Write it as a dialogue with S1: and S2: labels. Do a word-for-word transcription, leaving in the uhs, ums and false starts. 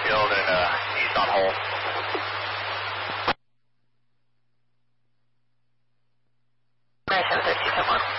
S1: field and uh, east on hole.
S2: nine seven thirty-two, come on.